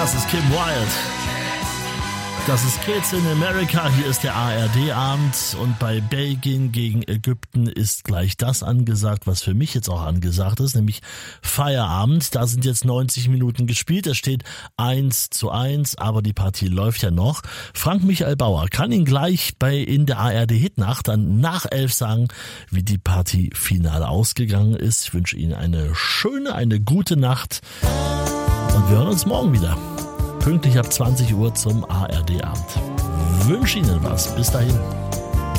Das ist Kim Wilde. Das ist Kids in America. Hier ist der ARD-Abend und bei Belgien gegen Ägypten ist gleich das angesagt, was für mich jetzt auch angesagt ist, nämlich Feierabend. Da sind jetzt 90 Minuten gespielt. Es steht 1:1, aber die Partie läuft ja noch. Frank-Michael Bauer kann Ihnen gleich in der ARD-Hitnacht dann nach 11 sagen, wie die Partie finale ausgegangen ist. Ich wünsche Ihnen eine gute Nacht und wir hören uns morgen wieder. Pünktlich ab 20 Uhr zum ARD-Abend. Wünsche Ihnen was. Bis dahin.